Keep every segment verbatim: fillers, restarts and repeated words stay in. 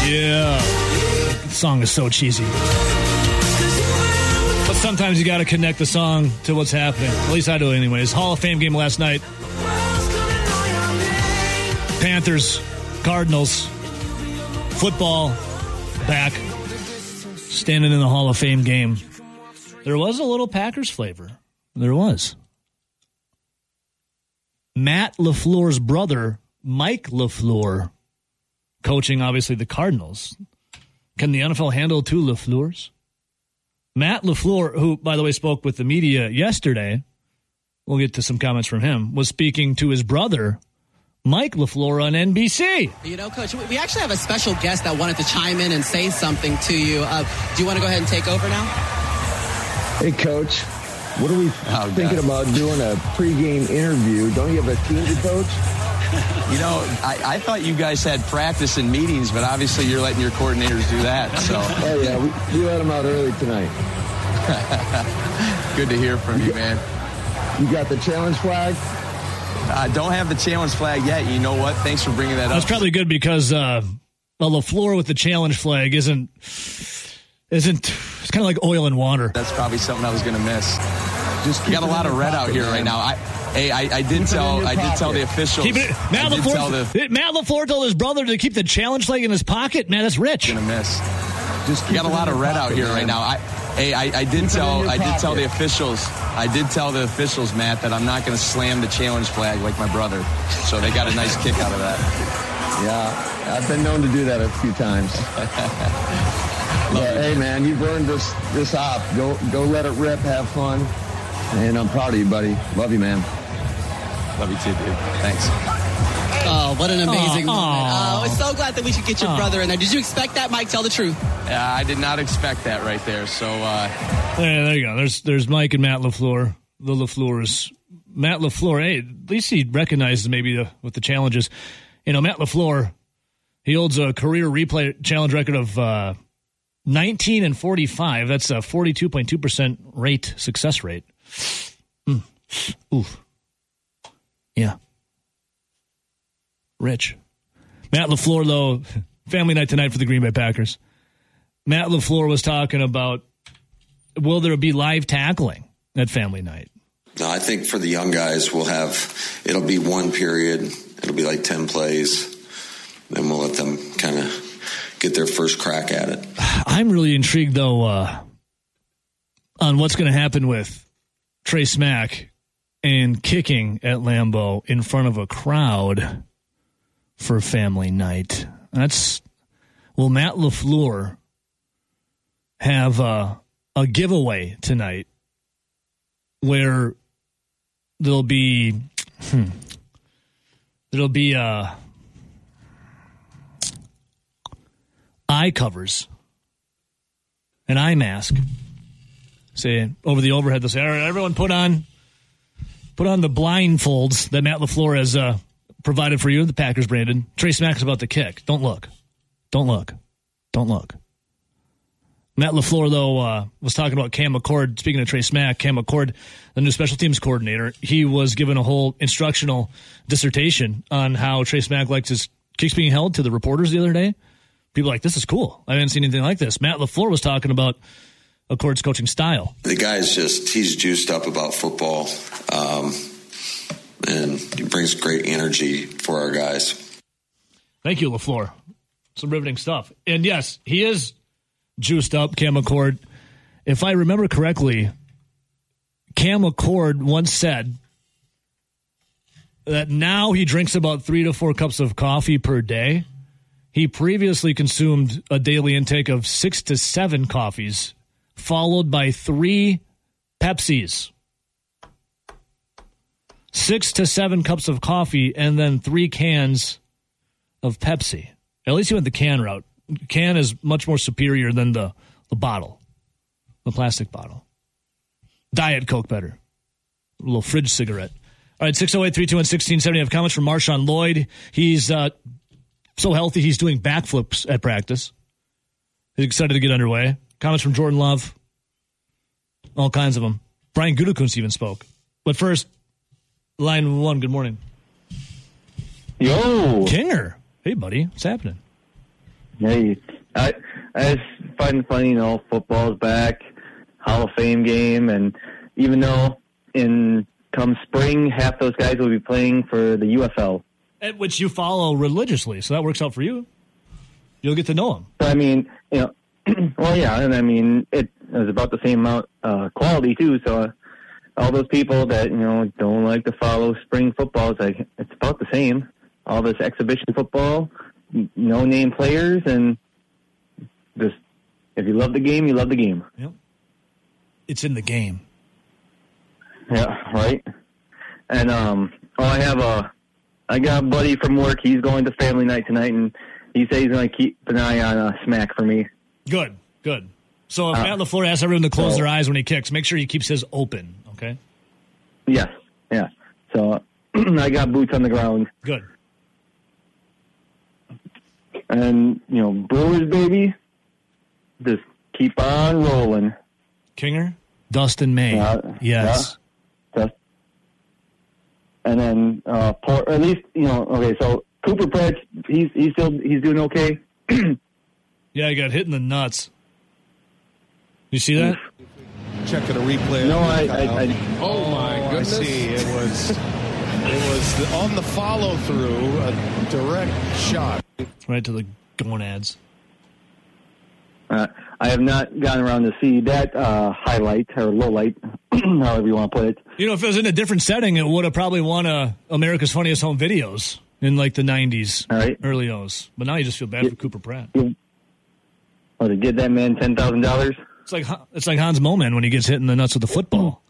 Yeah. The song is so cheesy. But sometimes you got to connect the song to what's happening. At least I do anyways. Hall of Fame game last night. Panthers, Cardinals, football back. Standing in the Hall of Fame game. There was a little Packers flavor. There was. Matt LaFleur's brother, Mike LaFleur, coaching, obviously, the Cardinals. Can the N F L handle two LaFleurs? Matt LaFleur, who, by the way, spoke with the media yesterday, we'll get to some comments from him, was speaking to his brother, Mike LaFleur, on N B C. You know, Coach, we actually have a special guest that wanted to chime in and say something to you. Uh, do you want to go ahead and take over now? Hey, Coach. What are we oh, thinking God. about doing a pregame interview? Don't you have a team to coach? You know, I, I thought you guys had practice and meetings, but obviously you're letting your coordinators do that. So. Oh, yeah. We, we let them out early tonight. Good to hear from you, man. You got the challenge flag? I don't have the challenge flag yet. You know what? Thanks for bringing that up. That's probably good because uh, well, LaFleur with the challenge flag isn't, isn't it's kind of like oil and water. That's probably something I was going to miss. Just you got a lot of red out here man. right now. I, hey, I, I did tell I did tell the officials. Keep it, Matt, LaFleur, the, Matt LaFleur told his brother to keep the challenge flag in his pocket. Man, that's rich. Gonna miss. Just you got a lot of red pocket, out here man. right now. I, hey, I, I did keep tell I did tell the officials. I did tell the officials, Matt, that I'm not going to slam the challenge flag like my brother. So they got a nice kick out of that. Yeah, I've been known to do that a few times. Yeah, hey, man, you've earned this this off. Go go let it rip. Have fun. And I'm proud of you, buddy. Love you, man. Love you too, dude. Thanks. Oh, what an amazing oh, moment. Oh. Oh, we're so glad that we should get your oh. brother in there. Did you expect that, Mike? Tell the truth. Yeah, I did not expect that right there. So, uh... yeah, there you go. There's there's Mike and Matt LaFleur. The LaFleurs. Matt LaFleur, hey, at least he recognizes maybe the, with the challenges. You know, Matt LaFleur, he holds a career replay challenge record of uh, nineteen and forty-five. That's a forty-two point two percent rate, success rate. Mm. Oof. Yeah. Rich. Matt LaFleur, though, family night tonight for the Green Bay Packers. Matt LaFleur was talking about, will there be live tackling at family night? No, I think for the young guys, we'll have, it'll be one period. It'll be like ten plays. Then we'll let them kind of get their first crack at it. I'm really intrigued, though, uh, on what's going to happen with Trey Smack and kicking at Lambeau in front of a crowd for family night. That's, will Matt LaFleur have a, a giveaway tonight where there'll be, hmm, there'll be uh, eye covers, an eye mask. Say over the overhead, they'll say, all right, everyone put on put on the blindfolds that Matt LaFleur has uh, provided for you, the Packers, Brandon. Trey Smack's about to kick. Don't look. Don't look. Don't look. Matt LaFleur, though, uh, was talking about Cam McCord. Speaking of Trey Smack, Cam McCord, the new special teams coordinator, he was given a whole instructional dissertation on how Trey Smack likes his kicks being held to the reporters the other day. People are like, this is cool. I haven't seen anything like this. Matt LaFleur was talking about Accord's coaching style. The guy's just, he's juiced up about football, um, and he brings great energy for our guys. Thank you, LaFleur. Some riveting stuff. And yes, he is juiced up, Cam McCord. If I remember correctly, Cam McCord once said that now he drinks about three to four cups of coffee per day. He previously consumed a daily intake of six to seven coffees, followed by three Pepsis. Six to seven cups of coffee and then three cans of Pepsi. At least he went the can route. Can is much more superior than the, the bottle, the plastic bottle. Diet Coke better. A little fridge cigarette. All right, six oh eight, three two one, one six seven zero. I have comments from Marshawn Lloyd. He's uh, so healthy, he's doing backflips at practice. He's excited to get underway. Comments from Jordan Love. All kinds of them. Brian Gutekunst even spoke. But first, line one, good morning. Yo. Kinger. Hey, buddy. What's happening? Hey, I I just find it funny, you know, football's back, Hall of Fame game, and even though in come spring, half those guys will be playing for the U F L. At which you follow religiously, so that works out for you. You'll get to know them. So, I mean, you know, well, yeah, and I mean, it is about the same amount uh, quality, too, so uh, all those people that, you know, don't like to follow spring football, it's like, it's about the same. All this exhibition football, no-name players, and just, if you love the game, you love the game. Yep. It's in the game. Yeah, right? And, um, oh, I have a, I got a buddy from work, he's going to family night tonight, and he says he's going to keep an eye on uh, Smack for me. Good, good. So if Uh, Matt LaFleur asks everyone to close so- their eyes when he kicks, make sure he keeps his open, okay? Yes, yeah. So I got boots on the ground. Good. And, you know, Brewers, baby, just keep on rolling. Kinger, Dustin May. Uh, yes. Yeah, just, and then, uh, Port, or at least, you know, okay, so Cooper Pratt, he's, he's still, he's doing okay. Yeah, I got hit in the nuts. You see that? Checking a replay. No, I, I, I, Oh my goodness! I see. It was, it was the, on the follow through, a direct shot. Right to the gonads. uh, I have not gotten around to see that, uh, highlight or low light, however you want to put it. You know, if it was in a different setting, it would have probably won uh, America's Funniest Home Videos in like the nineties, All right. early O's. But now you just feel bad Yeah. for Cooper Pratt. Oh, to get that man ten thousand dollars? It's like it's like Hans Moman when he gets hit in the nuts with the football.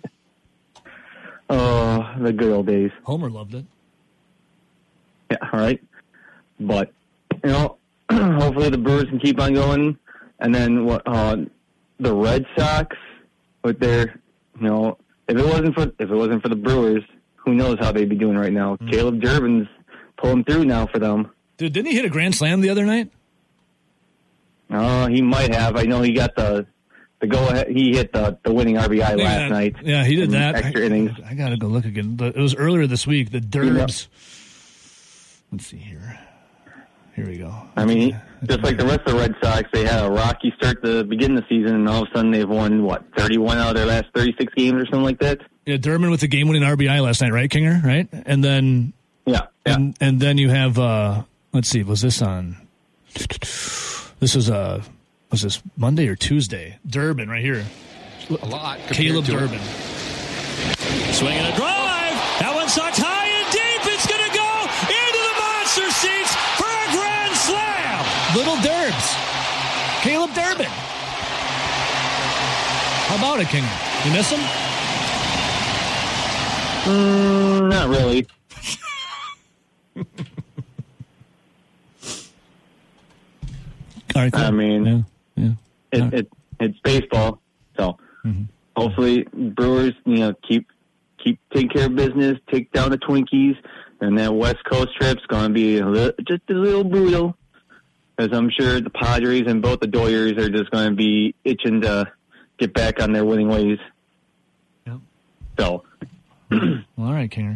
Oh, the good old days. Homer loved it. Yeah, all right. But, you know, hopefully the Brewers can keep on going. And then what? Uh, the Red Sox with their, you know, if it wasn't for if it wasn't for the Brewers, who knows how they'd be doing right now? Mm-hmm. Caleb Durbin's pulling through now for them. Dude, didn't he hit a grand slam the other night? Oh, uh, he might have. I know he got the the go ahead. He hit the, the winning R B I yeah, last night. Yeah, he did that. Extra I, innings. I got to go look again. It was earlier this week. The Derbs. Let's see here. Here we go. I mean, just like the rest of the Red Sox, they had a rocky start to begin the season, and all of a sudden they've won, what, thirty-one out of their last thirty-six games or something like that? Yeah, Durbin with the game-winning R B I last night, right, Kinger? Right? And then... Yeah. yeah. And, and then you have, uh, let's see, was this on... This was, uh, was this Monday or Tuesday? Durbin, right here. A lot. Caleb Durbin. Swinging a drive. That one sucks high and deep. It's going to go into the monster seats for a grand slam. Little Derbs. Caleb Durbin. How about it, King? You miss him? Mm, not really. All right, cool. I mean, yeah, yeah. It, Right. it it's baseball, so Mm-hmm. hopefully Brewers, you know, keep keep taking care of business, take down the Twinkies, and that West Coast trip's going to be a little, just a little brutal, because I'm sure the Padres and both the Doyers are just going to be itching to get back on their winning ways. Yep. So, Well, all right, Kinger.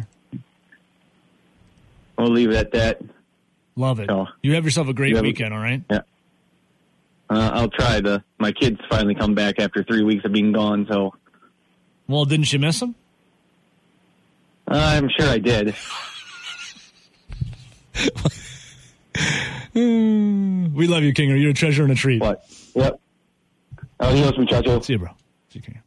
we'll leave it at that. Love it. So, You have yourself a great you have a- weekend, all right? Yeah. Uh, I'll try to. My kids finally come back after three weeks of being gone, so Well, didn't you miss them? I'm sure I did. We love you, Kinger. You're a treasure and a treat. What? Yep. Adios, muchacho. See you, bro. See you,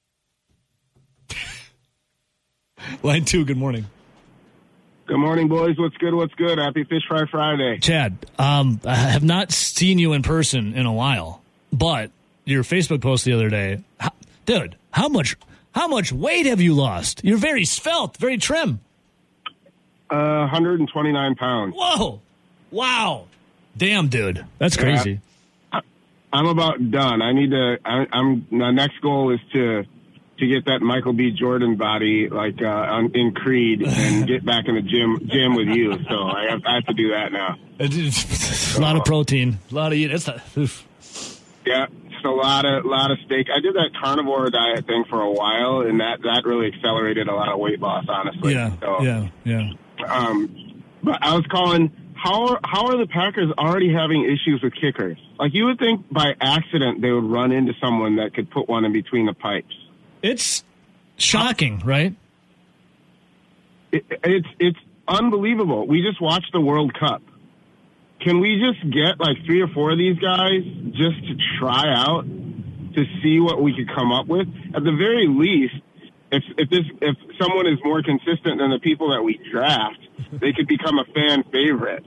Kinger. Line two, good morning. Good morning, boys. What's good? What's good? Happy Fish Fry Friday. Chad, um, I have not seen you in person in a while, but your Facebook post the other day, how, dude, how much how much weight have you lost? You're very svelte, very trim. Uh, one hundred twenty-nine pounds. Whoa. Wow. Damn, dude. That's crazy. Yeah. I'm about done. I need to, I, I'm, my next goal is to, to get that Michael B. Jordan body, like, uh, in Creed and get back in the gym, gym with you. So I have, I have to do that now. It's a lot of protein, a lot of eat. It's not, oof. Yeah. Just a lot of, lot of steak. I did that carnivore diet thing for a while, and that, that really accelerated a lot of weight loss, honestly. Yeah. So, Yeah. Yeah. Um, but I was calling how are, how are the Packers already having issues with kickers? Like, you would think by accident they would run into someone that could put one in between the pipes. It's shocking, right? It, it's it's unbelievable. We just watched the World Cup. Can we just get like three or four of these guys just to try out to see what we could come up with? At the very least, if if this if someone is more consistent than the people that we draft, they could become a fan favorite.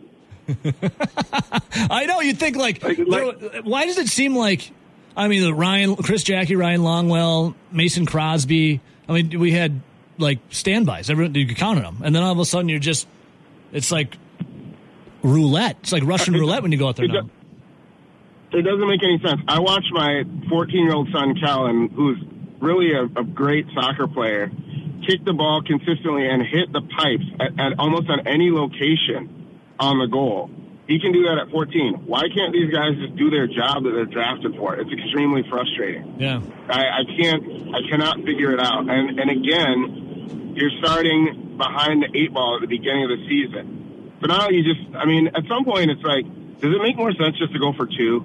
I know. You think like, like, like there, why does it seem like? I mean, Ryan, Chris Jackie, Ryan Longwell, Mason Crosby. I mean, we had like standbys. Everyone, you could count on them, and then all of a sudden you're just. It's like roulette. It's like Russian it, roulette when you go out there it now. Do, it doesn't make any sense. I watched my fourteen-year-old son, Callan, who's really a, a great soccer player, kick the ball consistently and hit the pipes at, at almost on any location on the goal. He can do that at fourteen. Why can't these guys just do their job that they're drafted for? It's extremely frustrating. Yeah, I, I can't. I cannot figure it out. And and again, you're starting behind the eight ball at the beginning of the season. So now you just. I mean, at some point, it's like, does it make more sense just to go for two?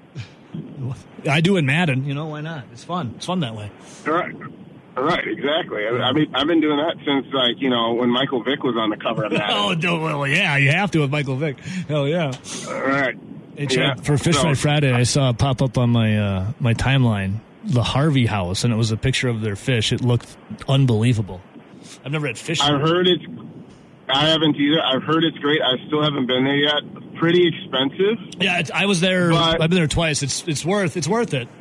I do in Madden. You know, why not? It's fun. It's fun that way. Right. Right, exactly. I, I mean, I've been doing that since, like, you know, when Michael Vick was on the cover of that. oh, well, yeah, you have to with Michael Vick. Hell yeah. All right. Hey, Chad, yeah. For Fish Fry so, Friday, I saw it pop up on my uh, my timeline, the Harvey House, and it was a picture of their fish. It looked unbelievable. I've never had fish. I've heard it's. I haven't either. I've heard it's great. I still haven't been there yet. Pretty expensive. Yeah, it's, I was there. But, I've been there twice. It's it's worth it's worth it.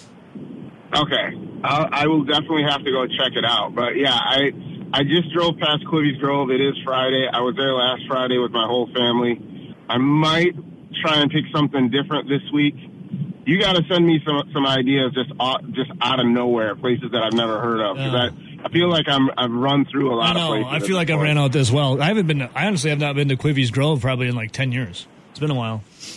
Okay, I'll, I will definitely have to go check it out. But yeah, I I just drove past Clivy's Grove. It is Friday. I was there last Friday with my whole family. I might try and pick something different this week. You got to send me some some ideas just out, just out of nowhere, places that I've never heard of. Because yeah. I, I feel like I'm I've run through a lot I know, of places. I feel like I ran out as well. I haven't been. I honestly have not been to Clivy's Grove probably in like ten years. It's been a while.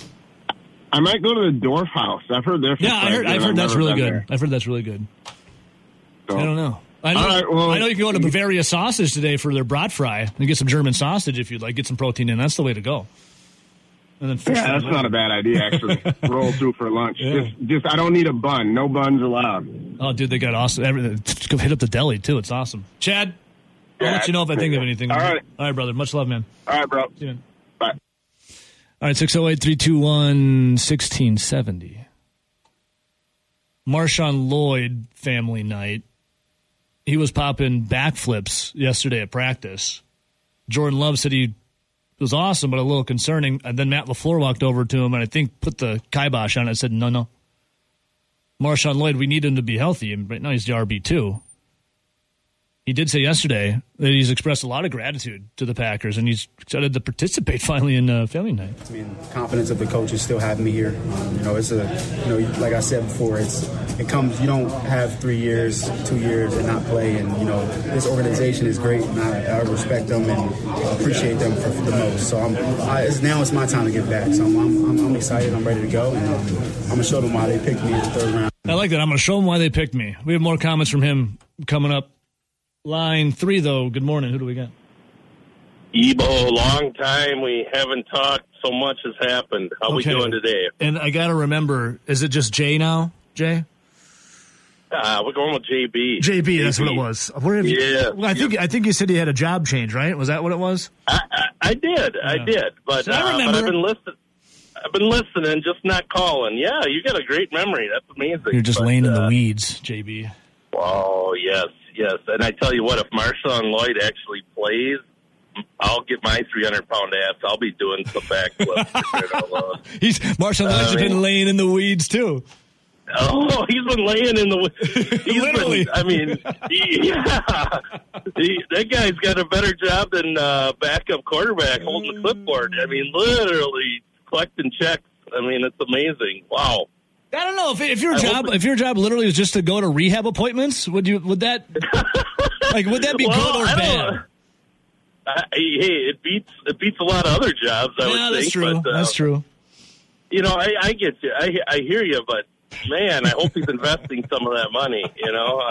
I might go to the Dorf House. I've heard they're yeah. I heard. I've heard I've that's really good. There. I've heard that's really good. So, I don't know. I know. Right, well, I know you can go to Bavaria Sausage today for their brat fry and get some German sausage if you'd like. Get some protein in. That's the way to go. And then fish yeah, that's not a bad idea actually. Roll through for lunch. Yeah. Just, just I don't need a bun. No buns allowed. Oh, dude, they got awesome. Everything. Hit up the deli too. It's awesome. Chad, I'll yeah, let you know if I think of anything. All right. All right, brother. Much love, man. All right, bro. See you. Bye. All right, six oh eight, three two one, one six seven zero. Marshawn Lloyd family night. He was popping backflips yesterday at practice. Jordan Love said he was awesome, but a little concerning. And then Matt LaFleur walked over to him and I think put the kibosh on it and said, no, no. Marshawn Lloyd, we need him to be healthy. And right now he's the R B two. He did say yesterday that he's expressed a lot of gratitude to the Packers, and he's excited to participate finally in uh, family night. I mean, confidence of the coaches still have me here. Um, you know, it's a, you know, like I said before, it's it comes. You don't have three years, two years, and not play. And you know, this organization is great, and I, I respect them and appreciate them for, for the most. So I'm, I, it's, now it's my time to get back. So I'm, I'm, I'm excited. I'm ready to go, and um, I'm gonna show them why they picked me in the third round. I like that. I'm gonna show them why they picked me. We have more comments from him coming up. Line three, though. Good morning. Who do we got? Ebo, long time we haven't talked. So much has happened. How okay. we doing today? And I got to remember, is it just Jay now, Jay? Uh, we're going with J B. J B, that's what it was. Where have you, yeah. Well, I think yep. I think you said you had a job change, right? Was that what it was? I, I, I did. Yeah. I did. But, so I uh, but I've been listening. I've been listening, just not calling. Yeah, you got a great memory. That's amazing. You're just but, laying in uh, the weeds, J B. Oh, yes. Yes, and I tell you what, if Marshawn Lloyd actually plays, I'll get my three hundred pound ass. I'll be doing some backflips. He's Marshawn Lloyd's uh, been laying in the weeds too. Oh, he's been laying in the weeds. Literally. Been, I mean, yeah, he, that guy's got a better job than uh, backup quarterback holding the clipboard. I mean, literally collecting checks. I mean, it's amazing. Wow. I don't know if if your I job if your job literally was just to go to rehab appointments, would you would that like would that be well, good or bad? I, hey, it beats it beats a lot of other jobs. I yeah, would that's think. True. But, uh, that's true. You know, I, I get you. I I hear you, but man, I hope he's investing some of that money. You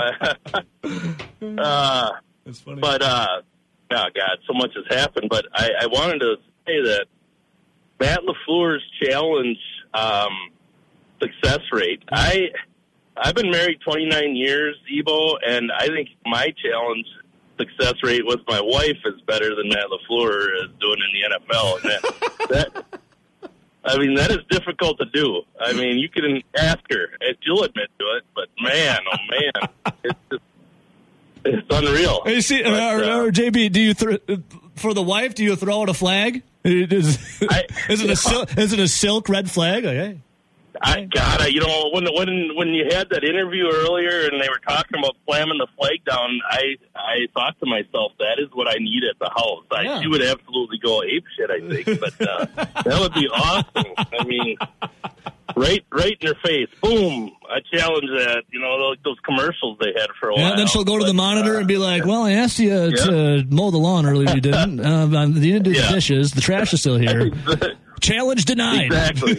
know, uh, that's funny. But uh, oh God, so much has happened. But I, I wanted to say that Matt LaFleur's challenge um, success rate. I I've been married twenty-nine years, Ebo, and I think my challenge success rate with my wife is better than Matt LaFleur is doing in the N F L. And that, that I mean, that is difficult to do. I mean, you can ask her, and she'll admit to it, but man, oh man, it's just, it's unreal. You see, but, or, uh, or J B, do you th- for the wife? Do you throw out a flag? Is, I, is it a sil- is it a silk red flag? Okay. I got it. You know, when when when you had that interview earlier and they were talking about slamming the flag down, I I thought to myself, that is what I need at the house. I, Yeah. She would absolutely go ape shit, I think, but uh, that would be awesome. I mean, right right in her face, boom! I challenge that. You know, like those commercials they had for a Yeah, while. then she'll go to But, the monitor uh, and be like, "Well, I asked you uh, to mow the lawn earlier. You didn't. Uh, you didn't do Yeah. the dishes. The trash is still here. Challenge denied." Exactly.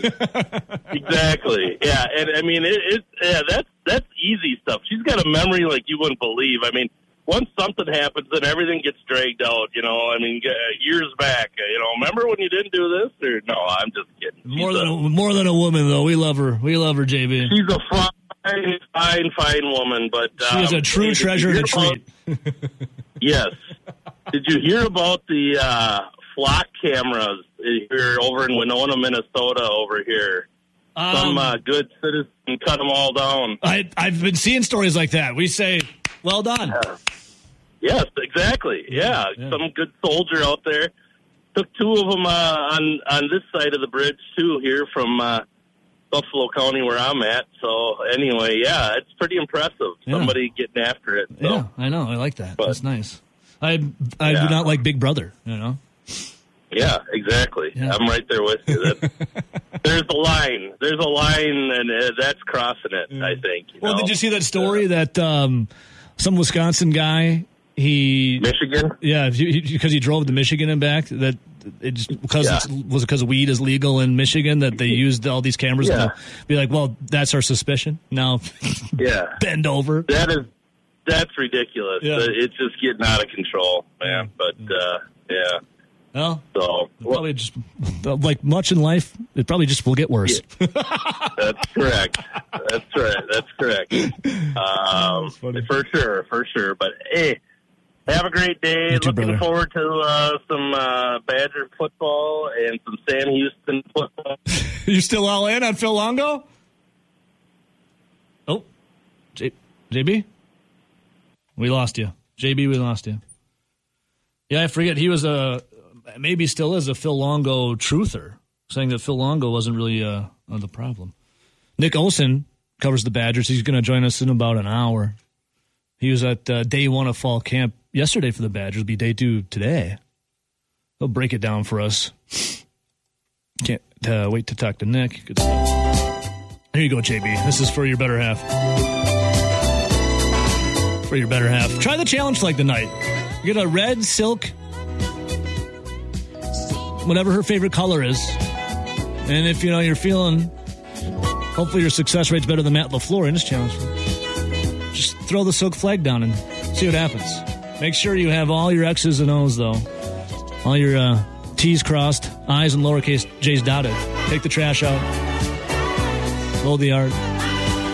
Exactly. Yeah, and I mean, it, it. Yeah, that's that's easy stuff. She's got a memory like you wouldn't believe. I mean, once something happens, then everything gets dragged out. You know, I mean, uh, years back. Uh, you know, remember when you didn't do this? Or no, I'm just kidding. More She's than a, a, more than a woman, though. We love her. We love her, J B. she's a fine, fine, fine woman. But She is um, a true hey, did you treasure hear and a treat. about- Yes. Did you hear about the uh, flock cameras here over in Winona, Minnesota? Over here, some Um, uh, good citizen cut them all down. I, I've been seeing stories like that. We say, well done. Yes, exactly. Yeah, Yeah. some good soldier out there took two of them uh, on on this side of the bridge too, here from uh, Buffalo County, where I'm at. So anyway, yeah, it's pretty impressive. Yeah. Somebody getting after it. So. Yeah, I know. I like that. But- That's nice. I I Yeah. do not like Big Brother, you know. Yeah, exactly. Yeah. I'm right there with you. That, there's a line. There's a line, and uh, that's crossing it, I think. You Well, know? did you see that story that um, some Wisconsin guy, he Michigan? Yeah, he- he- because he drove to Michigan and back. That it just because Yeah. it's, was it because weed is legal in Michigan that they used all these cameras Yeah. to be like, well, that's our suspicion. Now, Yeah. bend over. That is, that's ridiculous. Yeah. Uh, It's just getting out of control, man. But, uh, yeah. Well, So, well, probably just like much in life, it probably just will get worse. that's correct. That's right. That's correct. Um, for sure, for sure. But, hey, have a great day. You too, Looking brother. forward to uh, some uh, Badger football and some Sam Houston football. You still all in on Phil Longo? Oh, J- JB? We lost you. J B, we lost you. Yeah, I forget. He was a, maybe still is a Phil Longo truther, saying that Phil Longo wasn't really uh, uh, the problem. Nick Olson covers the Badgers. He's going to join us in about an hour. He was at uh, day one of fall camp yesterday for the Badgers. It'll be day two today. He'll break it down for us. Can't uh, wait to talk to Nick. Good stuff. Here you go, J B. This is for your better half. For your better half. Try the challenge flag tonight. You get a red silk, whatever her favorite color is. And if, you know, you're feeling, hopefully your success rate's better than Matt LaFleur in this challenge, just throw the silk flag down and see what happens. Make sure you have all your X's and O's, though. All your uh, T's crossed, I's and lowercase J's dotted. Take the trash out. Load the yard.